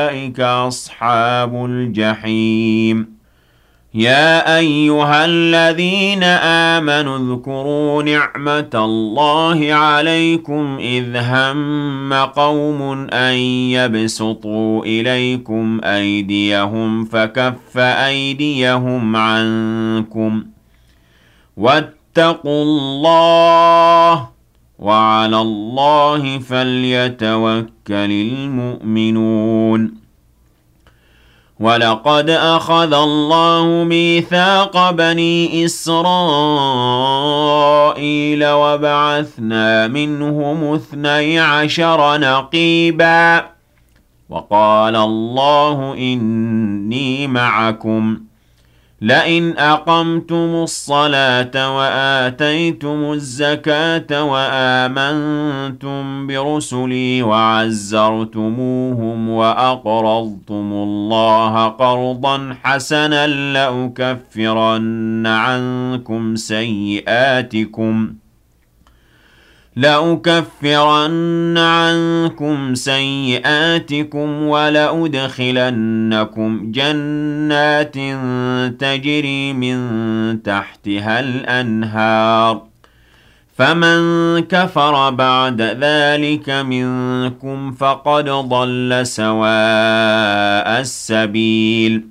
أولئك أصحاب الجحيم يا أيها الذين آمنوا اذكروا نعمة الله عليكم إذ هم قوم أن يبسطوا إليكم أيديهم فكف أيديهم عنكم واتقوا الله وعلى الله فليتوكل المؤمنون ولقد أخذ الله ميثاق بني إسرائيل وبعثنا منهم 12 نقيبا وقال الله إني معكم لئن أقمتم الصلاة وآتيتم الزكاة وآمنتم برسلي وعزرتموهم وأقرضتم الله قرضا حسنا لأكفرن عنكم سيئاتكم ولأدخلنكم جنات تجري من تحتها الأنهار فمن كفر بعد ذلك منكم فقد ضل سواء السبيل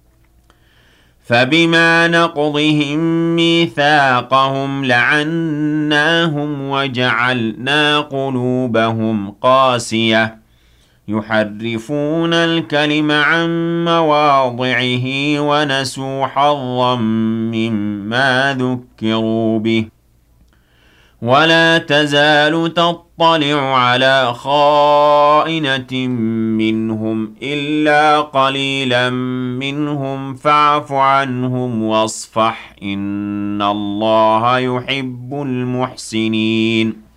فبما نقضهم ميثاقهم لعناهم وجعلنا قلوبهم قاسية يحرفون الكلم عن مواضعه ونسوا حظا مما ذكروا به ولا تزال تطلع على خائنة منهم إلا قليلا منهم فاعف عنهم واصفح إن الله يحب المحسنين